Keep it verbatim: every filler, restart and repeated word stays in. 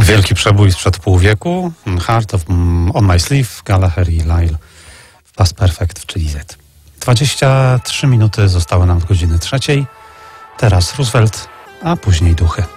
Wielki przebój sprzed pół wieku. Heart of On My Sleeve, Gallagher i Lyle w Past Perfect, czyli Z. dwadzieścia trzy minuty zostały nam od godziny trzeciej. Teraz Roosevelt, a później Duchy.